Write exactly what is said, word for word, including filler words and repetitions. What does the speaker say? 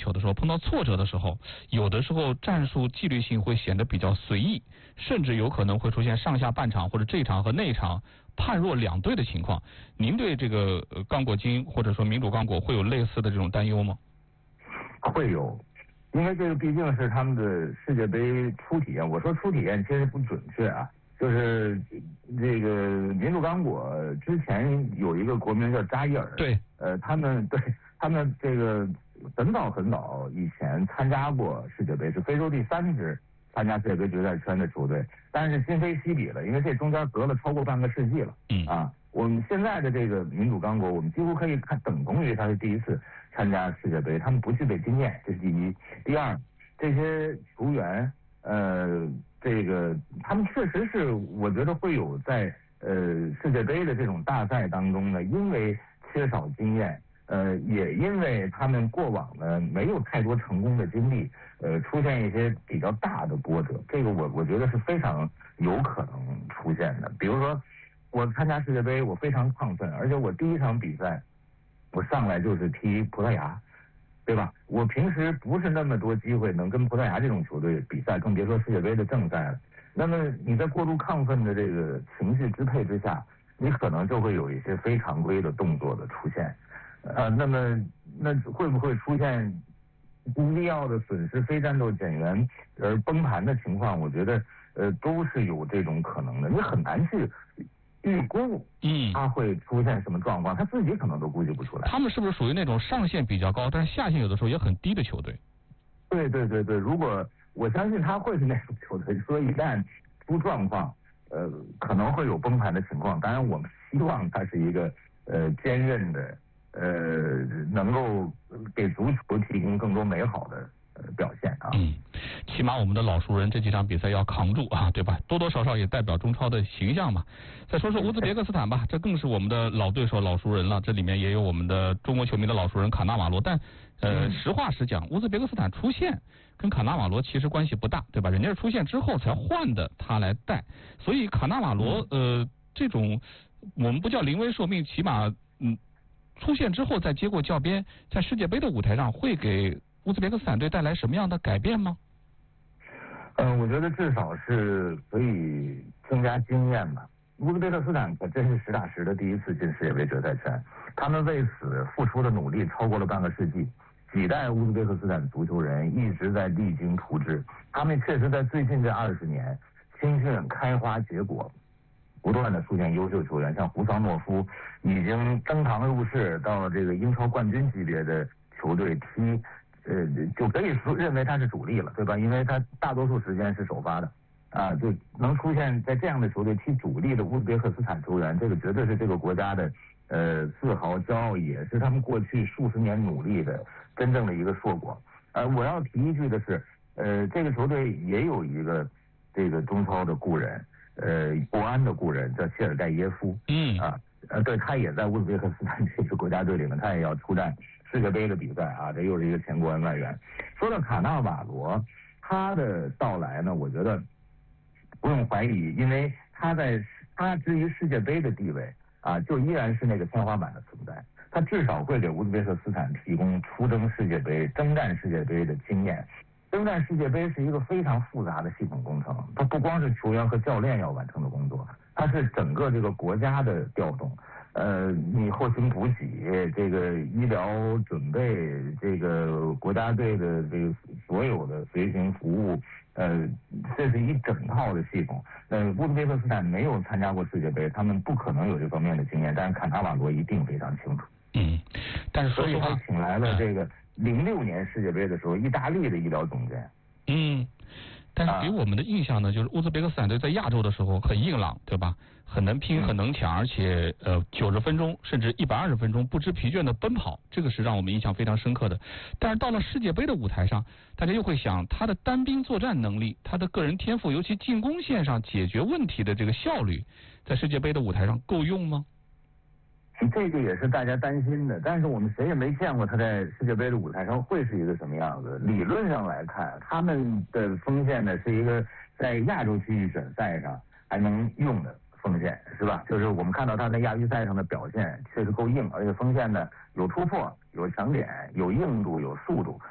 球的时候，碰到挫折的时候，有的时候战术纪律性会显得比较随意，甚至有可能会出现上下半场或者这场和那场判若两队的情况。您对这个刚果金或者说民主刚果会有类似的这种担忧吗？ 会有，因为这个毕竟是他们的世界杯初体验。我说初体验其实不准确啊，就是这个民主刚果之前有一个国名叫扎伊尔， 对， 呃，他们对他们这个很早很早以前参加过世界杯，是非洲第三支参加世界杯决赛圈的球队，但是今非昔比了，因为这中间隔了超过半个世纪了。 嗯啊，我们现在的这个民主刚果，我们几乎可以看等同于他是第一次参加世界杯，他们不具备经验，这是第一。第二，这些球员，呃，这个他们确实是，我觉得会有在呃世界杯的这种大赛当中呢，因为缺少经验。呃，也因为他们过往呢没有太多成功的经历，呃，出现一些比较大的波折，这个我我觉得是非常有可能出现的。比如说，我参加世界杯，我非常亢奋，而且我第一场比赛，我上来就是踢葡萄牙，对吧？我平时不是那么多机会能跟葡萄牙这种球队比赛，更别说世界杯的正赛了。那么你在过度亢奋的这个情绪支配之下，你可能就会有一些非常规的动作的出现。呃，那么那会不会出现不必要的损失非战斗减员而崩盘的情况？我觉得呃都是有这种可能的，你很难去预估，嗯，他会出现什么状况，他自己可能都估计不出来。 他们是不是属于那种上限比较高，但是下限有的时候也很低的球队？ 对对对对，如果我相信他会是那种球队，所以一旦出状况，呃，可能会有崩盘的情况。当然，我们希望他是一个呃坚韧的。呃，能够给足球提供更多美好的呃表现啊。 嗯，起码我们的老熟人这几场比赛要扛住啊，对吧？多多少少也代表中超的形象嘛。再说说乌兹别克斯坦吧，这更是我们的老对手、老熟人了。这里面也有我们的中国球迷的老熟人卡纳瓦罗。但呃，实话实讲，乌兹别克斯坦出现跟卡纳瓦罗其实关系不大，对吧？人家是出现之后才换的他来带，所以卡纳瓦罗呃这种我们不叫临危受命，起码嗯。出现之后再接过教鞭，在世界杯的舞台上会给乌兹别克斯坦队带来什么样的改变吗？ 嗯、呃，我觉得至少是可以增加经验吧。乌兹别克斯坦可真是实打实的第一次进世界杯决赛圈，他们为此付出的努力超过了半个世纪，几代乌兹别克斯坦足球人一直在励精图治，他们确实在最近这二十年青训开花结果。不断的出现优秀球员，像胡桑诺夫已经登堂入室，到这个英超冠军级别的球队踢，呃，就可以说认为他是主力了，对吧？因为他大多数时间是首发的，啊，就能出现在这样的球队踢主力的乌兹别克斯坦球员，这个绝对是这个国家的呃自豪骄傲，也是他们过去数十年努力的真正的一个硕果。呃，我要提一句的是，呃，这个球队也有一个这个中超的故人。呃，国安的故人叫谢尔盖耶夫，嗯啊，呃，对他也在乌兹别克斯坦这个国家队里面，他也要出战世界杯的比赛啊，这又是一个前国安外援。说到卡纳瓦罗，他的到来呢，我觉得不用怀疑，因为他在他至于世界杯的地位啊，就依然是那个天花板的存在，他至少会给乌兹别克斯坦提供出征世界杯、征战世界杯的经验。征战世界杯是一个非常复杂的系统工程，它不光是球员和教练要完成的工作，它是整个这个国家的调动。呃，你后勤补给、这个医疗准备、这个国家队的这个所有的随行服务，呃，这是一整套的系统。呃，乌兹别克斯坦没有参加过世界杯，他们不可能有这方面的经验，但是卡纳瓦罗一定非常清楚。 嗯，但是说实话， 所以他请来了这个。零六年世界杯的时候，意大利的医疗总监。 嗯，但是给我们的印象呢，就是乌兹别克斯坦队在亚洲的时候很硬朗，对吧？很能拼，很能抢，而且呃九十分钟甚至一百二十分钟不知疲倦的奔跑，这个是让我们印象非常深刻的。但是到了世界杯的舞台上，大家又会想他的单兵作战能力，他的个人天赋，尤其进攻线上解决问题的这个效率，在世界杯的舞台上够用吗？ 这个也是大家担心的，但是我们谁也没见过他在世界杯的舞台上会是一个什么样子。理论上来看，他们的锋线呢是一个在亚洲区域选赛上还能用的锋线，是吧？就是我们看到他在亚预赛上的表现确实够硬，而且锋线呢有突破、有抢点、有硬度、有速度。